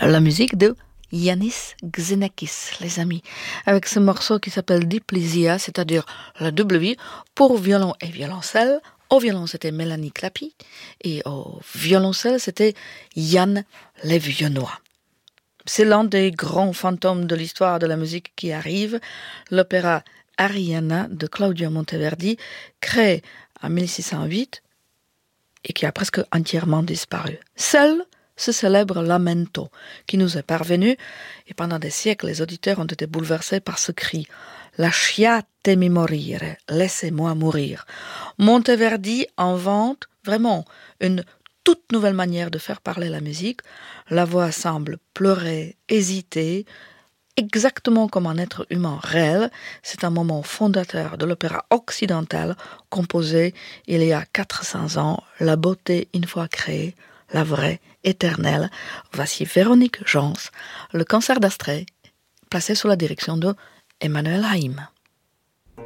la musique de Yannis Xenakis, les amis, avec ce morceau qui s'appelle Diplysia, c'est-à-dire la double vie pour violon et violoncelle. Au violon, c'était Mélanie Clapy, et au violoncelle, c'était Yann Levionnois. C'est l'un des grands fantômes de l'histoire de la musique qui arrive, l'opéra Arianna de Claudio Monteverdi, créé en 1608 et qui a presque entièrement disparu. Seul ce célèbre lamento qui nous est parvenu, et pendant des siècles, les auditeurs ont été bouleversés par ce cri « Lasciatemi morire, laissez-moi mourir ». Monteverdi invente vraiment une toute nouvelle manière de faire parler la musique. La voix semble pleurer, hésiter, exactement comme un être humain réel. C'est un moment fondateur de l'opéra occidental composé il y a 400 ans. La beauté une fois créée, la vraie, éternelle. Voici Véronique Jans, le concert d'Astrée, placé sous la direction de Emmanuel Haïm.